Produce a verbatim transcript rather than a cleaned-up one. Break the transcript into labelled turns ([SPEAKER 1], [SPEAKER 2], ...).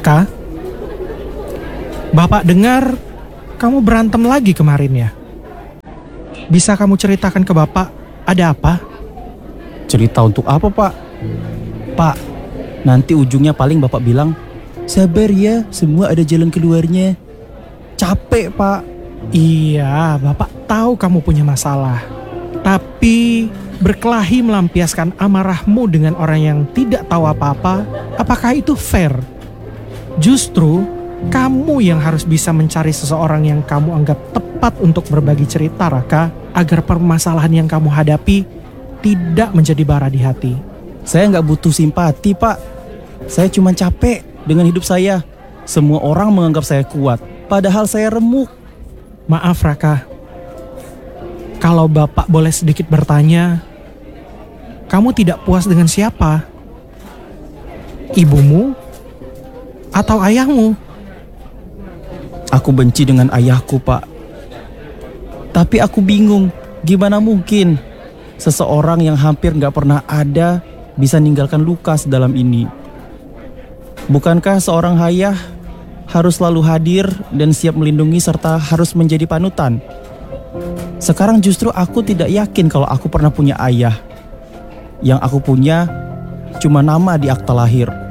[SPEAKER 1] Raka, Bapak dengar kamu berantem lagi kemarin ya? Bisa kamu ceritakan ke Bapak ada apa?
[SPEAKER 2] Cerita untuk apa, Pak? Pak, nanti ujungnya paling Bapak bilang, sabar ya, semua ada jalan keluarnya. Capek, Pak.
[SPEAKER 1] Iya, Bapak tahu kamu punya masalah. Tapi berkelahi melampiaskan amarahmu dengan orang yang tidak tahu apa-apa, apakah itu fair? Justru kamu yang harus bisa mencari seseorang yang kamu anggap tepat untuk berbagi cerita, Raka, agar permasalahan yang kamu hadapi tidak menjadi bara di hati.
[SPEAKER 2] Saya nggak butuh simpati, Pak. Saya cuma capek dengan hidup saya. Semua orang menganggap saya kuat, padahal saya remuk.
[SPEAKER 1] Maaf, Raka. Kalau Bapak boleh sedikit bertanya, kamu tidak puas dengan siapa? Ibumu atau ayahmu?
[SPEAKER 2] Aku benci dengan ayahku, Pak. Tapi aku bingung, gimana mungkin seseorang yang hampir gak pernah ada bisa ninggalkan luka sedalam ini? Bukankah seorang ayah harus selalu hadir dan siap melindungi serta harus menjadi panutan? Sekarang justru aku tidak yakin kalau aku pernah punya ayah. Yang aku punya cuma nama di akta lahir.